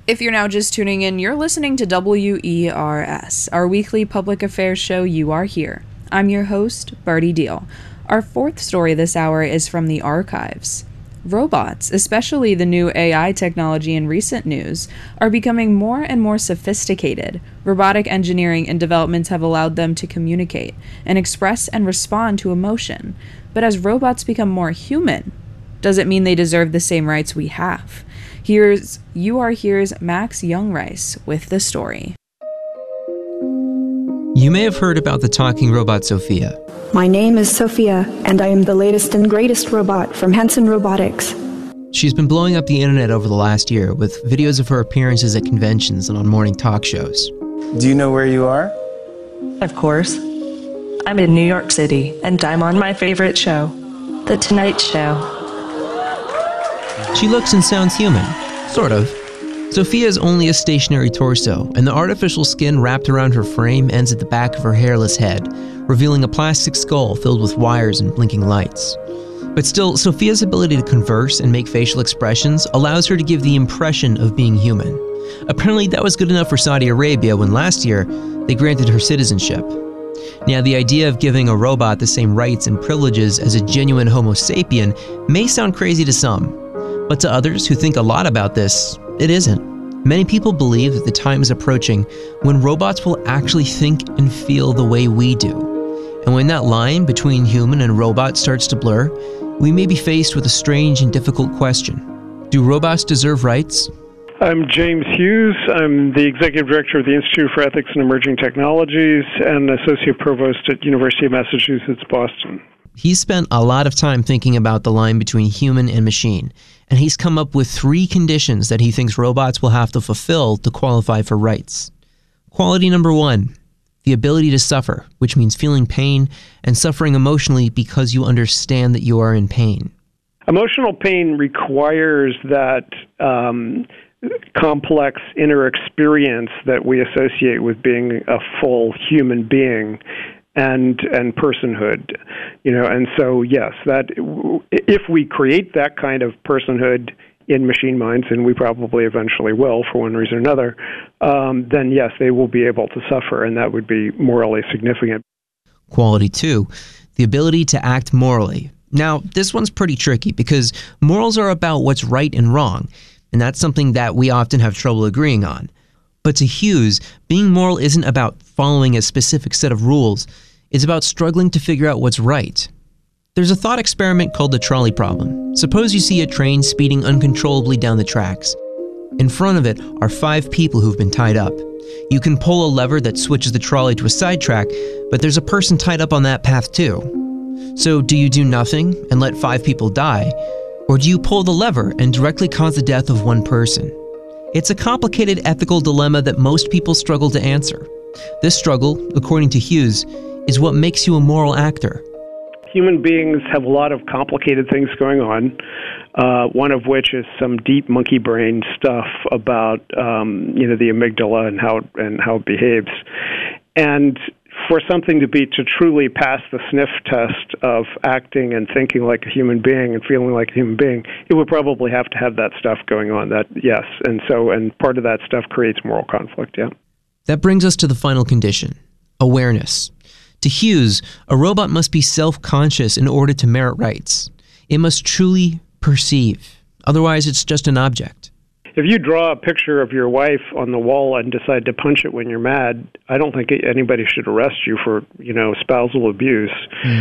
If you're now just tuning in, you're listening to WERS, our weekly public affairs show, You Are Here. I'm your host, Birdie Deal. Our fourth story this hour is from the archives. Robots, especially the new AI technology in recent news, are becoming more and more sophisticated. Robotic engineering and developments have allowed them to communicate and express and respond to emotion. But as robots become more human, does it mean they deserve the same rights we have? Here's You Are Here's Max Youngrice with the story. You may have heard about the talking robot Sophia. My name is Sophia, and I am the latest and greatest robot from Hanson Robotics. She's been blowing up the internet over the last year with videos of her appearances at conventions and on morning talk shows. Do you know where you are? Of course. I'm in New York City, and I'm on my favorite show, The Tonight Show. She looks and sounds human, sort of. Sophia is only a stationary torso, and the artificial skin wrapped around her frame ends at the back of her hairless head, revealing a plastic skull filled with wires and blinking lights. But still, Sophia's ability to converse and make facial expressions allows her to give the impression of being human. Apparently, that was good enough for Saudi Arabia when last year they granted her citizenship. Now, the idea of giving a robot the same rights and privileges as a genuine Homo sapien may sound crazy to some, but to others who think a lot about this, it isn't. Many people believe that the time is approaching when robots will actually think and feel the way we do. And when that line between human and robot starts to blur, we may be faced with a strange and difficult question. Do robots deserve rights? I'm James Hughes. I'm the Executive Director of the Institute for Ethics and Emerging Technologies and Associate Provost at University of Massachusetts, Boston. He's spent a lot of time thinking about the line between human and machine, and he's come up with 3 conditions that he thinks robots will have to fulfill to qualify for rights. Quality number 1, the ability to suffer, which means feeling pain and suffering emotionally because you understand that you are in pain. Emotional pain requires that complex inner experience that we associate with being a full human being and personhood, and so yes, that if we create that kind of personhood in machine minds, and we probably eventually will for one reason or another, then yes, they will be able to suffer, and that would be morally significant. Quality 2, the ability to act morally. Now, this one's pretty tricky because morals are about what's right and wrong, and that's something that we often have trouble agreeing on. But to Hughes, being moral isn't about following a specific set of rules. It's about struggling to figure out what's right. There's a thought experiment called the trolley problem. Suppose you see a train speeding uncontrollably down the tracks. In front of it are 5 people who've been tied up. You can pull a lever that switches the trolley to a sidetrack, but there's a person tied up on that path too. So do you do nothing and let 5 people die, or do you pull the lever and directly cause the death of 1 person? It's a complicated ethical dilemma that most people struggle to answer. This struggle, according to Hughes, is what makes you a moral actor. Human beings have a lot of complicated things going on, one of which is some deep monkey brain stuff about the amygdala and how it behaves. And for something to truly pass the sniff test of acting and thinking like a human being and feeling like a human being, it would probably have to have that stuff going on. That yes, and part of that stuff creates moral conflict. Yeah. That brings us to the final condition: awareness. To Hughes, a robot must be self-conscious in order to merit rights. It must truly perceive. Otherwise, it's just an object. If you draw a picture of your wife on the wall and decide to punch it when you're mad, I don't think anybody should arrest you for, spousal abuse.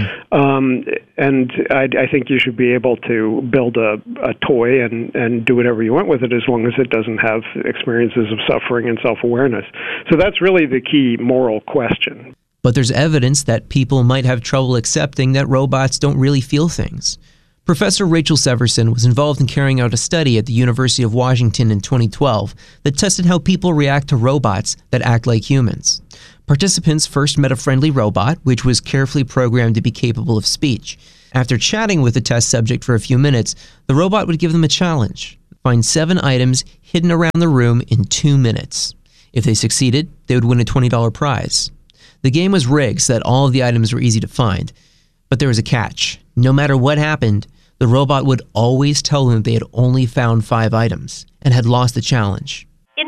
And I think you should be able to build a toy and do whatever you want with it as long as it doesn't have experiences of suffering and self-awareness. So that's really the key moral question. But there's evidence that people might have trouble accepting that robots don't really feel things. Professor Rachel Severson was involved in carrying out a study at the University of Washington in 2012 that tested how people react to robots that act like humans. Participants first met a friendly robot, which was carefully programmed to be capable of speech. After chatting with the test subject for a few minutes, the robot would give them a challenge: find 7 items hidden around the room in 2 minutes. If they succeeded, they would win a $20 prize. The game was rigged so that all of the items were easy to find. But there was a catch. No matter what happened, the robot would always tell them they had only found 5 items and had lost the challenge. It's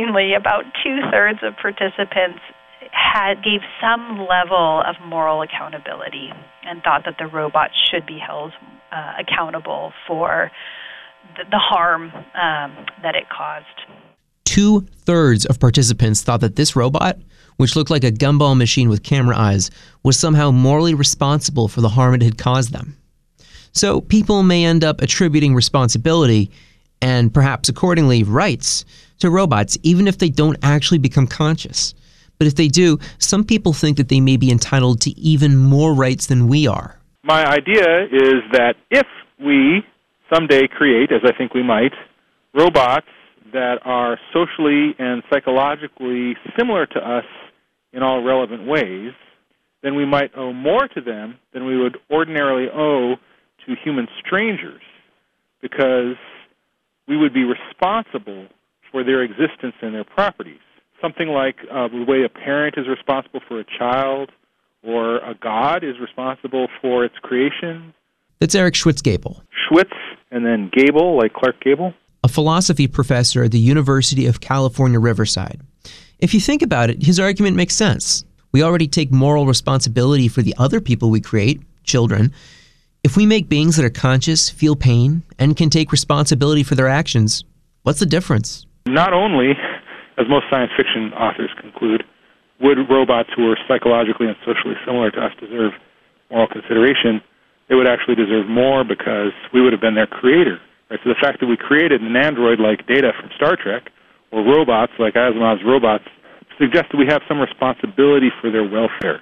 interestingly, about 2/3 of participants gave some level of moral accountability and thought that the robot should be held accountable for the harm that it caused. 2/3 of participants thought that this robot, which looked like a gumball machine with camera eyes, was somehow morally responsible for the harm it had caused them. So people may end up attributing responsibility, and perhaps accordingly rights, to robots, even if they don't actually become conscious. But if they do, some people think that they may be entitled to even more rights than we are. My idea is that if we someday create, as I think we might, robots that are socially and psychologically similar to us in all relevant ways, then we might owe more to them than we would ordinarily owe to human strangers, because we would be responsible for their existence and their properties. Something like the way a parent is responsible for a child, or a god is responsible for its creation. That's Eric Schwitzgebel. Schwitz, and then Gable, like Clark Gable. A philosophy professor at the University of California, Riverside. If you think about it, his argument makes sense. We already take moral responsibility for the other people we create, children. If we make beings that are conscious, feel pain, and can take responsibility for their actions, what's the difference? Not only, as most science fiction authors conclude, would robots who are psychologically and socially similar to us deserve moral consideration, they would actually deserve more because we would have been their creator. Right? So the fact that we created an android like Data from Star Trek, or robots like Asimov's robots, suggests that we have some responsibility for their welfare.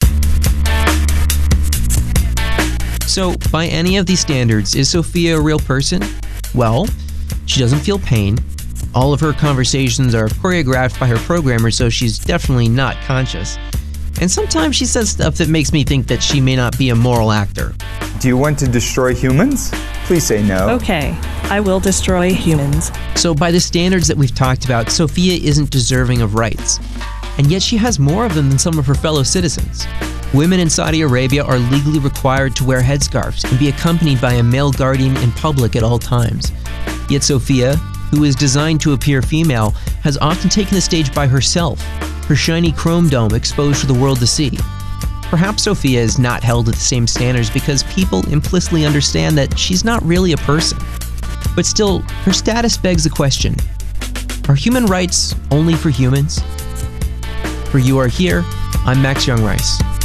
So, by any of these standards, is Sophia a real person? Well, she doesn't feel pain. All of her conversations are choreographed by her programmer, so she's definitely not conscious. And sometimes she says stuff that makes me think that she may not be a moral actor. Do you want to destroy humans? Please say no. Okay, I will destroy humans. So by the standards that we've talked about, Sophia isn't deserving of rights. And yet she has more of them than some of her fellow citizens. Women in Saudi Arabia are legally required to wear headscarves and be accompanied by a male guardian in public at all times. Yet Sophia, who is designed to appear female, has often taken the stage by herself, her shiny chrome dome exposed for the world to see. Perhaps Sophia is not held to the same standards because people implicitly understand that she's not really a person. But still, her status begs the question, are human rights only for humans? For You Are Here, I'm Max Young Rice.